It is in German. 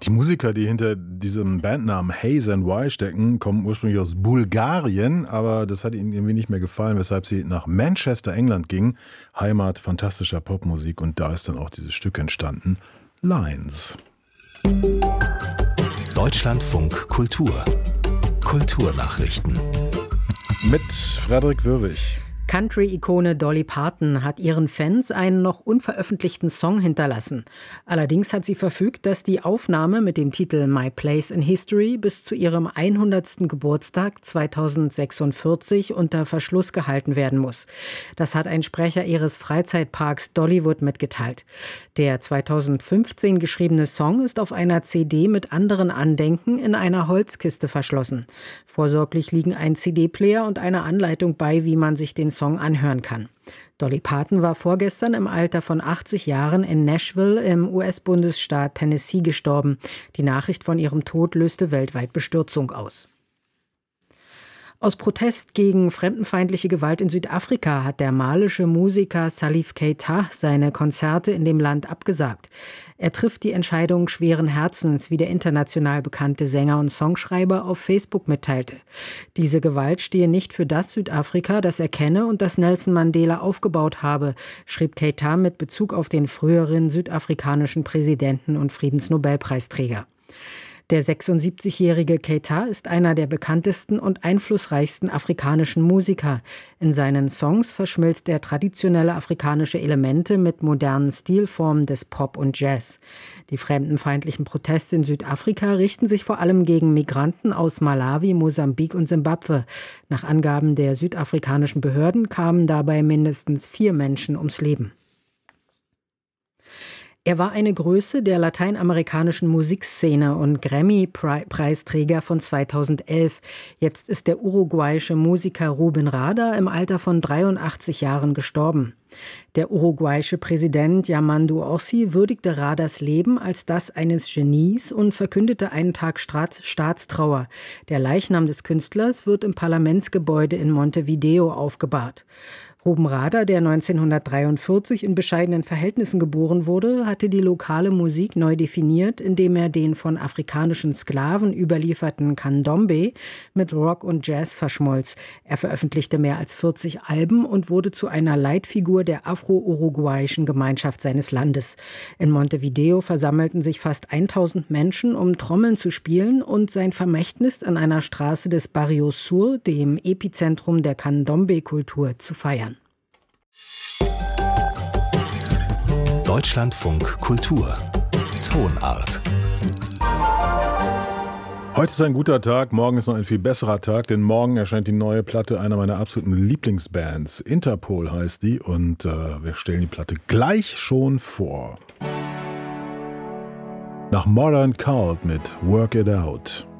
Die Musiker, die hinter diesem Bandnamen Haze and Y stecken, kommen ursprünglich aus Bulgarien, aber das hat ihnen irgendwie nicht mehr gefallen, weshalb sie nach Manchester, England gingen, Heimat fantastischer Popmusik, und da ist dann auch dieses Stück entstanden, Lines. Deutschlandfunk Kultur. Kulturnachrichten. Mit Frederik Würwig. Country-Ikone Dolly Parton hat ihren Fans einen noch unveröffentlichten Song hinterlassen. Allerdings hat sie verfügt, dass die Aufnahme mit dem Titel My Place in History bis zu ihrem 100. Geburtstag 2046 unter Verschluss gehalten werden muss. Das hat ein Sprecher ihres Freizeitparks Dollywood mitgeteilt. Der 2015 geschriebene Song ist auf einer CD mit anderen Andenken in einer Holzkiste verschlossen. Vorsorglich liegen ein CD-Player und eine Anleitung bei, wie man sich den Song anhören kann. Dolly Parton war vorgestern im Alter von 80 Jahren in Nashville im US-Bundesstaat Tennessee gestorben. Die Nachricht von ihrem Tod löste weltweit Bestürzung aus. Aus Protest gegen fremdenfeindliche Gewalt in Südafrika hat der malische Musiker Salif Keita seine Konzerte in dem Land abgesagt. Er trifft die Entscheidung schweren Herzens, wie der international bekannte Sänger und Songschreiber auf Facebook mitteilte. Diese Gewalt stehe nicht für das Südafrika, das er kenne und das Nelson Mandela aufgebaut habe, schrieb Keita mit Bezug auf den früheren südafrikanischen Präsidenten und Friedensnobelpreisträger. Der 76-jährige Keita ist einer der bekanntesten und einflussreichsten afrikanischen Musiker. In seinen Songs verschmilzt er traditionelle afrikanische Elemente mit modernen Stilformen des Pop und Jazz. Die fremdenfeindlichen Proteste in Südafrika richten sich vor allem gegen Migranten aus Malawi, Mosambik und Simbabwe. Nach Angaben der südafrikanischen Behörden kamen dabei mindestens 4 Menschen ums Leben. Er war eine Größe der lateinamerikanischen Musikszene und Grammy-Preisträger von 2011. Jetzt ist der uruguayische Musiker Rubén Rada im Alter von 83 Jahren gestorben. Der uruguayische Präsident Yamandu Orsi würdigte Radas Leben als das eines Genies und verkündete einen Tag Staatstrauer. Der Leichnam des Künstlers wird im Parlamentsgebäude in Montevideo aufgebahrt. Rubén Rada, der 1943 in bescheidenen Verhältnissen geboren wurde, hatte die lokale Musik neu definiert, indem er den von afrikanischen Sklaven überlieferten Candombe mit Rock und Jazz verschmolz. Er veröffentlichte mehr als 40 Alben und wurde zu einer Leitfigur der afro-uruguayischen Gemeinschaft seines Landes. In Montevideo versammelten sich fast 1000 Menschen, um Trommeln zu spielen und sein Vermächtnis an einer Straße des Barrio Sur, dem Epizentrum der Candombe-Kultur, zu feiern. Deutschlandfunk Kultur. Tonart. Heute ist ein guter Tag, morgen ist noch ein viel besserer Tag, denn morgen erscheint die neue Platte einer meiner absoluten Lieblingsbands. Interpol heißt die, und wir stellen die Platte gleich schon vor. Nach Modern Cult mit Work It Out.